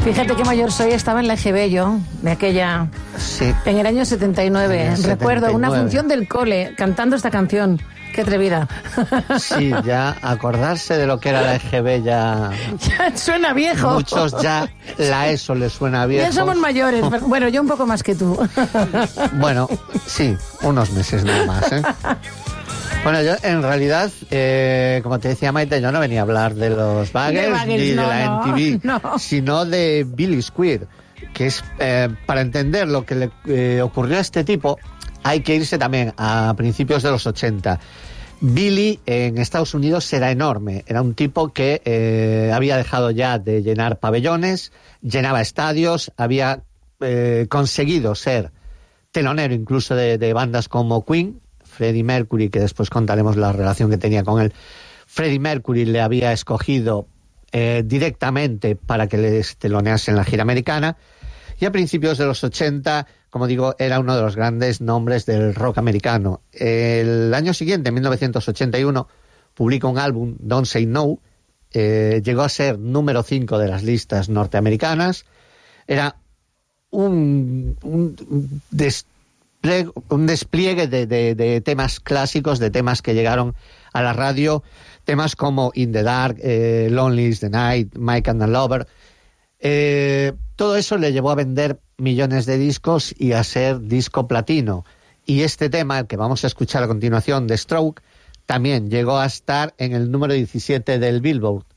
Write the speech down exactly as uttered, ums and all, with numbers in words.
Fíjate qué mayor soy, estaba en la E G B yo, de aquella... Sí. En el año setenta y nueve. En el Recuerdo setenta y nueve. una función del cole, cantando esta canción. Qué atrevida. Sí, ya acordarse de lo que era la E G B ya... Ya suena viejo. Muchos ya la ESO les suena viejo. Ya somos mayores. Pero, bueno, yo un poco más que tú. Bueno, sí, unos meses nada más, ¿eh? Bueno, yo en realidad, eh, como te decía Maite, yo no venía a hablar de los Buggers, De Buggers, ni no, de la no, M T V, no. sino de Billy Squier, que es, eh, para entender lo que le eh, ocurrió a este tipo, hay que irse también a principios de los ochenta. Billy en Estados Unidos era enorme, era un tipo que eh, había dejado ya de llenar pabellones, llenaba estadios, había eh, conseguido ser telonero incluso de, de bandas como Queen. Freddie Mercury, que después contaremos la relación que tenía con él. Freddie Mercury le había escogido eh, directamente para que le telonease en la gira americana, y a principios de los ochenta, como digo, era uno de los grandes nombres del rock americano. El año siguiente, en mil novecientos ochenta y uno, publica un álbum, Don't Say No, eh, llegó a ser número cinco de las listas norteamericanas. Era un, un, un des, un despliegue de, de, de temas clásicos, de temas que llegaron a la radio, temas como In the Dark, eh, Lonely is the Night, Mike and the Lover. Eh, todo eso le llevó a vender millones de discos y a ser disco platino. Y este tema, el que vamos a escuchar a continuación, The Stroke, también llegó a estar en el número diecisiete del Billboard.